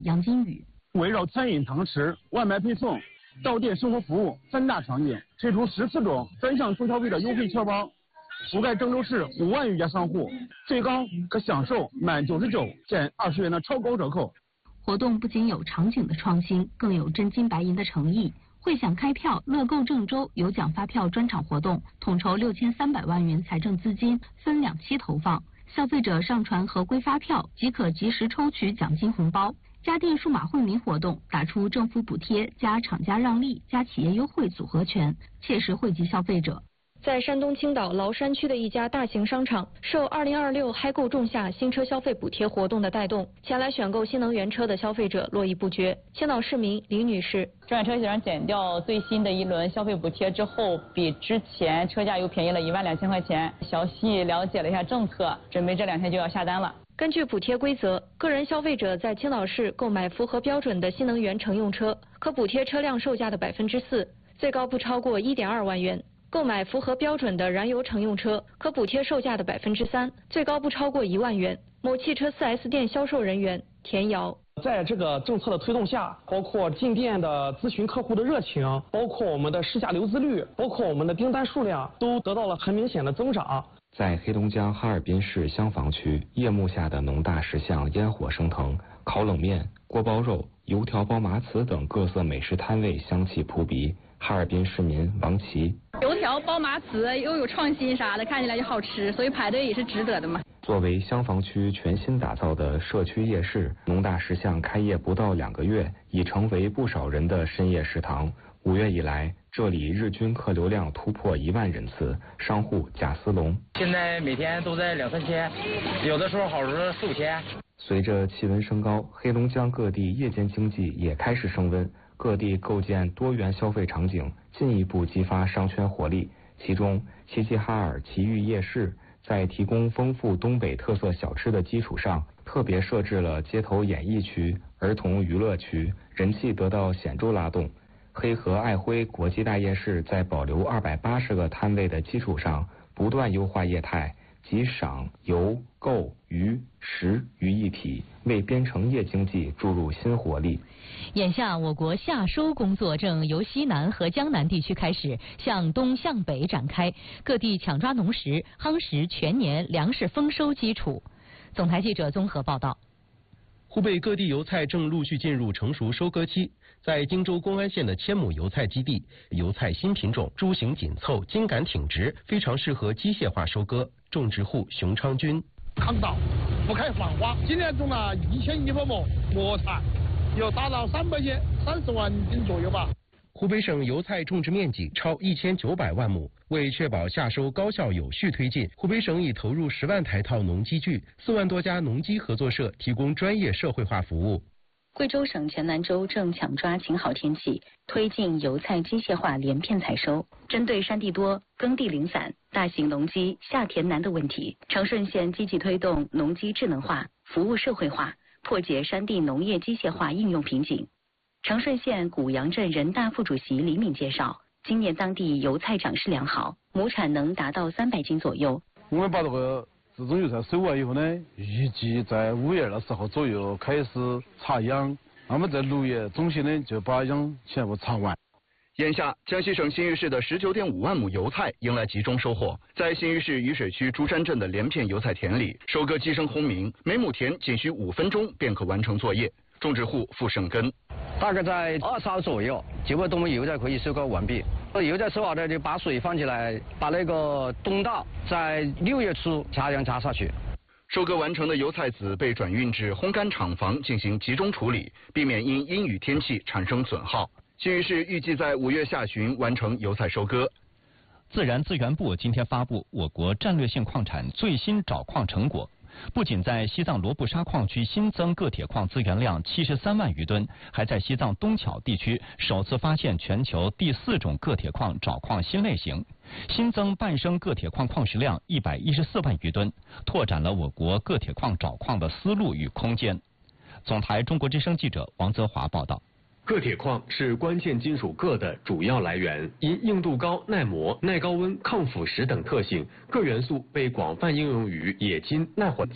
杨金宇。 围绕餐饮堂食、外卖配送、到店生活服务3大场景，推出14种专项促消费的优惠券包，覆盖郑州市5万余家商户，最高可享受满99减20元的超高折扣。 活动不仅有场景的创新，更有真金白银的诚意。惠享开票乐购郑州有奖发票专场活动，统筹6300万元财政资金，分2期投放。消费者上传合规发票即可及时抽取奖金红包。家电数码惠民活动打出政府补贴加厂家让利加企业优惠组合拳，切实惠及消费者。 在山东青岛崂山区的一家大型商场，受2026嗨购仲夏新车消费补贴活动的带动，前来选购新能源车的消费者络绎不绝。青岛市民李女士， 这款车型减掉最新的一轮消费补贴之后，比之前车价又便宜了12000块钱。详细了解了一下政策，准备这2天就要下单了。 根据补贴规则，个人消费者在青岛市购买符合标准的新能源乘用车，可补贴车辆售价的4%，最高不超过1.2万元。购买符合标准的燃油乘用车，可补贴售价的3%，最高不超过1万元。某汽车4S店销售人员田瑶， 在这个政策的推动下，包括进店的咨询客户的热情，包括我们的试驾流资率，包括我们的订单数量，都得到了很明显的增长。 在黑龙江哈尔滨市香坊区，夜幕下的农大石巷烟火升腾，烤冷面、锅包肉、油条包麻糍等各色美食摊位香气扑鼻。哈尔滨市民王琦， 油条包麻糍又有创新啥的，看起来就好吃，所以排队也是值得的嘛。 作为香坊区全新打造的社区夜市，农大石巷开业不到2个月，已成为不少人的深夜食堂。5月以来，这里日均客流量突破1万人次，商户贾思龙， 现在每天都在2-3千，有的时候好时候4-5千。 随着气温升高，黑龙江各地夜间经济也开始升温。各地构建多元消费场景，进一步激发商圈活力。其中，齐齐哈尔奇遇夜市在提供丰富东北特色小吃的基础上，特别设置了街头演艺区、儿童娱乐区，人气得到显著拉动。黑河爱辉国际大夜市在保留280个摊位的基础上，不断优化业态，集赏、游、购、娱、食于一体，为边城夜经济注入新活力。 眼下，我国夏收工作正由西南和江南地区开始，向东向北展开，各地抢抓农时，夯实全年粮食丰收基础。总台记者综合报道。 湖北各地油菜正陆续进入成熟收割期，在荆州公安县的千亩油菜基地，油菜新品种株型紧凑、茎秆挺直，非常适合机械化收割。种植户熊昌军， 抗稻不开放花，今年种了1100亩磨菜，有达到330万斤左右吧。 湖北省油菜种植面积超1900万亩，为确保夏收高效有序推进，湖北省已投入10万台套农机具，4万多家农机合作社提供专业社会化服务。 贵州省黔南州正抢抓晴好天气，推进油菜机械化连片采收。针对山地多、耕地零散、大型农机下田难的问题，长顺县积极推动农机智能化、服务社会化，破解山地农业机械化应用瓶颈。长顺县古阳镇人大副主席李敏介绍，今年当地油菜长势良好，亩产能达到300斤左右。 我们把这个自种油菜收完以后呢，预计在5月的时候左右开始插秧，那么在6月中旬呢就把秧全部插完。 眼下，江西省新余市的19.5万亩油菜迎来集中收获。在新余市雨水区珠山镇的连片油菜田里，收割机声轰鸣，每亩田仅需5分钟便可完成作业。种植户付胜根， 大概在20号左右，就把我们油菜可以收割完毕。油菜收好了就把水放起来，把那个冬稻在6月初插秧插下去。 收割完成的油菜籽被转运至烘干厂房进行集中处理，避免因阴雨天气产生损耗。新余市预计在5月下旬完成油菜收割。 自然资源部今天发布我国战略性矿产最新找矿成果。不仅在西藏罗布沙矿区新增铬铁矿资源量73万余吨，还在西藏东巧地区首次发现全球第4种铬铁矿找矿新类型，新增半升铬铁矿矿石量114万余吨，拓展了我国铬铁矿找矿的思路与空间。总台中国之声记者王泽华报道。 铬铁矿是关键金属铬的主要来源，因硬度高、耐磨、耐高温、抗腐蚀等特性，铬元素被广泛应用于冶金、耐火。